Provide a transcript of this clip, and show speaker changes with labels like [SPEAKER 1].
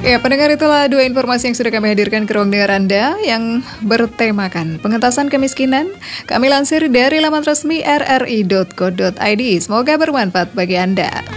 [SPEAKER 1] Ya, pendengar, itulah dua informasi yang sudah kami hadirkan ke ruang dengar Anda yang bertemakan pengentasan kemiskinan. Kami lansir dari laman resmi rri.co.id. Semoga bermanfaat bagi Anda.